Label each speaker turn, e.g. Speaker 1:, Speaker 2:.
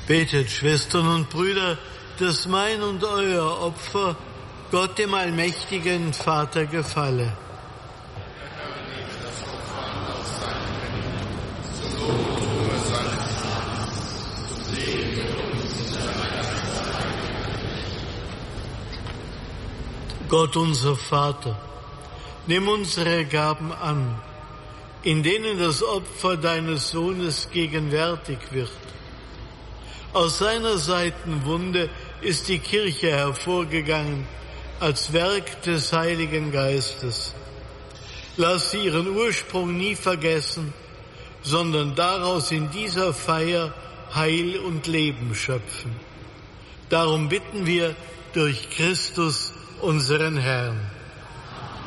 Speaker 1: Betet, Schwestern und Brüder, dass mein und euer Opfer Gott dem allmächtigen Vater gefalle. Gott unser Vater, nimm unsere Gaben an, in denen das Opfer deines Sohnes gegenwärtig wird. Aus seiner Seitenwunde ist die Kirche hervorgegangen als Werk des Heiligen Geistes. Lass sie ihren Ursprung nie vergessen, sondern daraus in dieser Feier Heil und Leben schöpfen. Darum bitten wir durch Christus, unseren Herrn.